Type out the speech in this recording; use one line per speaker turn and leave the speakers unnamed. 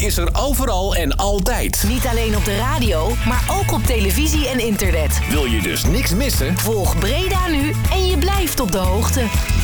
is er overal en altijd.
Niet alleen op de radio, maar ook op televisie en internet.
Wil je dus niks missen?
Volg Breda Nu en je blijft op de hoogte.